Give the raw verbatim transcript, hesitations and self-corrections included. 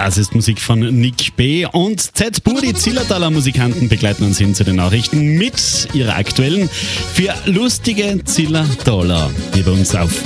Das ist Musik von Nick B. und Z-Bur. Die Zillertaler Musikanten begleiten uns hin zu den Nachrichten mit ihrer aktuellen für lustige Zillertaler hier bei uns auf